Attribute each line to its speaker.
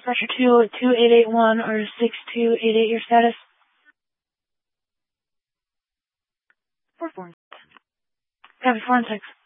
Speaker 1: Pressure 22881 or 6288, your status?
Speaker 2: 4-4.
Speaker 1: Copy, 4 and 6.